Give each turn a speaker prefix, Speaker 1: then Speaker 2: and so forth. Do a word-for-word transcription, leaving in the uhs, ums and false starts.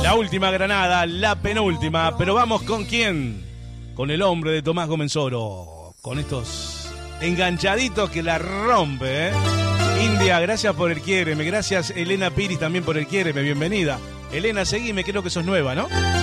Speaker 1: La última granada, la penúltima. Pero vamos con quién. Con el hombre de Tomás Gomenzoro. Con estos enganchaditos que la rompe, ¿eh? India, gracias por el quiéreme. Gracias Elena Piris también por el quiéreme. Bienvenida. Elena, seguime, creo que sos nueva, ¿no?